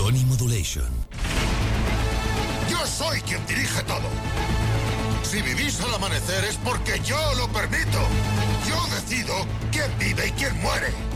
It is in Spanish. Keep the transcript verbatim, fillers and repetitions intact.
Tony Modulation. Yo soy quien dirige todo. Si vivís al amanecer es porque yo lo permito. Yo decido quién vive y quién muere.